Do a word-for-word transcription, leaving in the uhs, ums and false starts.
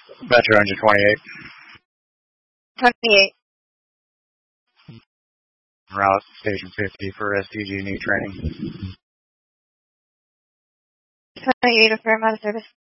Metro Engine twenty-eight. twenty-eight. Route Station fifty for S T G knee training. twenty-eight, affirm out of service.